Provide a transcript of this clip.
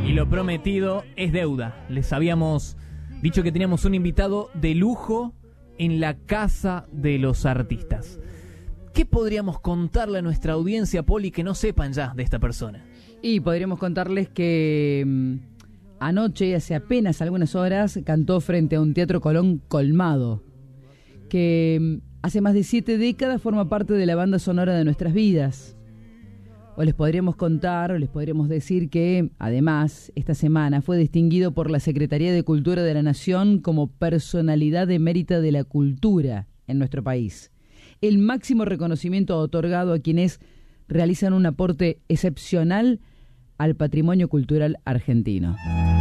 Y lo prometido es deuda. Les habíamos dicho que teníamos un invitado de lujo en la Casa de los Artistas. ¿Qué podríamos contarle a nuestra audiencia, Poli, que no sepan ya de esta persona? Y podríamos contarles que anoche, hace apenas algunas horas, cantó frente a un Teatro Colón colmado, que hace más de 7 décadas forma parte de la banda sonora de nuestras vidas. O les podríamos contar, o les podríamos decir que, además, esta semana fue distinguido por la Secretaría de Cultura de la Nación como Personalidad Emérita de la Cultura en nuestro país. El máximo reconocimiento otorgado a quienes realizan un aporte excepcional al patrimonio cultural argentino.